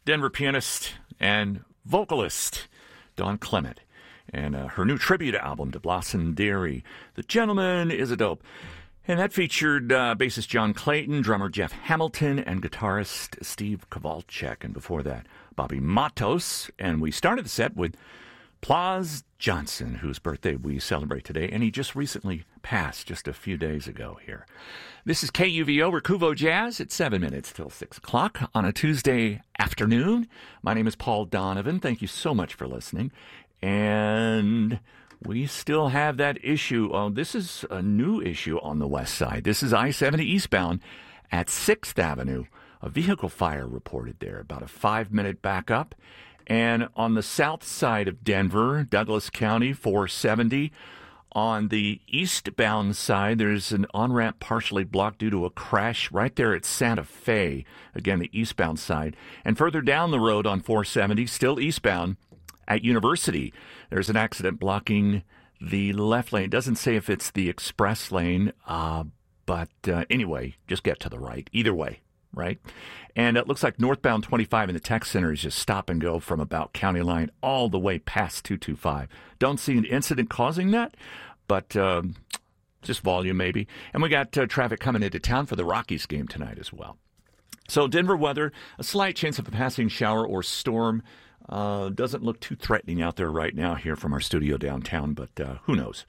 Denver pianist and vocalist Dawn Clement. And her new tribute album to Blossom Dearie, The Gentleman is a Dope. And that featured bassist John Clayton, drummer Jeff Hamilton, and guitarist Steve Kowalczyk. And before that, Bobby Matos. And we started the set with Plas Johnson, whose birthday we celebrate today. And he just recently passed just a few days ago here. This is KUVO, Recuvo Jazz. It's 7 minutes till 6 o'clock on a Tuesday afternoon. My name is Paul Donovan. Thank you so much for listening. And we still have that issue. This is a new issue on the west side. This is I-70 eastbound at 6th Avenue. A vehicle fire reported there, about a 5-minute backup. And on the south side of Denver, Douglas County, 470. On the eastbound side, there's an on-ramp partially blocked due to a crash right there at Santa Fe. Again, the eastbound side. And further down the road on 470, still eastbound, at University, there's an accident blocking the left lane. It doesn't say if it's the express lane, but anyway, just get to the right. Either way, right? And it looks like northbound 25 in the tech center is just stop and go from about County Line all the way past 225. Don't see an incident causing that, but just volume maybe. And we got traffic coming into town for the Rockies game tonight as well. So Denver weather, a slight chance of a passing shower or storm. Doesn't look too threatening out there right now here from our studio downtown, but who knows.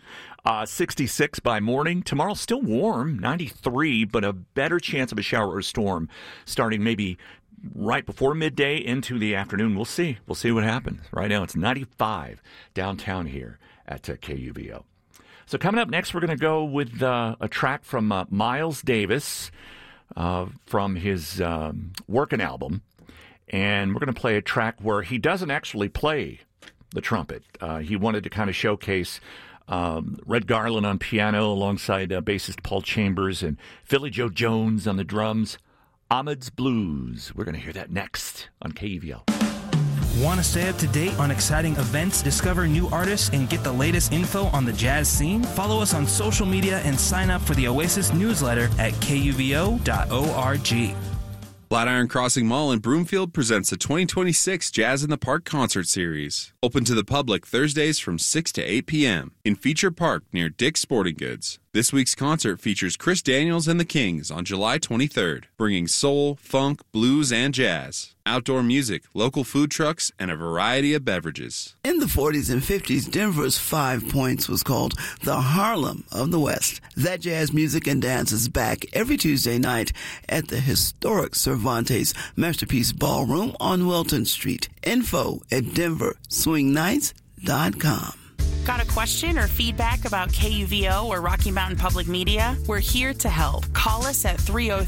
66 by morning. Tomorrow still warm, 93, but a better chance of a shower or storm starting maybe right before midday into the afternoon. We'll see. We'll see what happens. Right now it's 95 downtown here at KUVO. So coming up next, we're going to go with a track from Miles Davis from his Workin' album. And we're going to play a track where he doesn't actually play the trumpet. He wanted to kind of showcase Red Garland on piano alongside bassist Paul Chambers and Philly Joe Jones on the drums. Ahmed's Blues. We're going to hear that next on KUVO. Want to stay up to date on exciting events, discover new artists, and get the latest info on the jazz scene? Follow us on social media and sign up for the Oasis newsletter at kuvo.org. Flatiron Crossing Mall in Broomfield presents the 2026 Jazz in the Park concert series. Open to the public Thursdays from 6 to 8 p.m. in Feature Park near Dick's Sporting Goods. This week's concert features Chris Daniels and the Kings on July 23rd, bringing soul, funk, blues, and jazz. Outdoor music, local food trucks, and a variety of beverages. In the 40s and 50s, Denver's 5 Points was called the Harlem of the West. That jazz music and dance is back every Tuesday night at the historic Cervantes Masterpiece Ballroom on Welton Street. Info at denverswingnights.com. Got a question or feedback about KUVO or Rocky Mountain Public Media? We're here to help. Call us at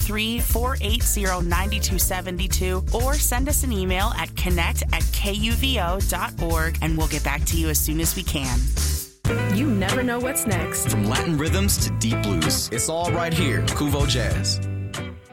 303-480-9272 or send us an email at connect@kuvo.org and we'll get back to you as soon as we can. You never know what's next. From Latin rhythms to deep blues, it's all right here, Kuvo Jazz.